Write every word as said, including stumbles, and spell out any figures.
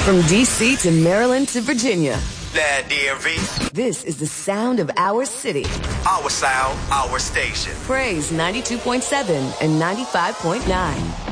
From D C to Maryland to Virginia. That D M V. This is the sound of our city. Our sound, our station. Praise ninety-two point seven and ninety-five point nine.